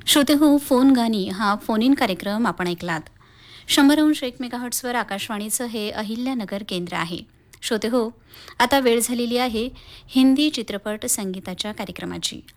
श्रोते हो, फोन गाणी हा फोन इन कार्यक्रम आपण ऐकलात. 100.1 मेगाहर्ट्सवर आकाशवाणीचं हे अहिल्यानगर केंद्र आहे. श्रोते हो, आता वेळ झालेली आहे हिंदी चित्रपट संगीताच्या कार्यक्रमाची.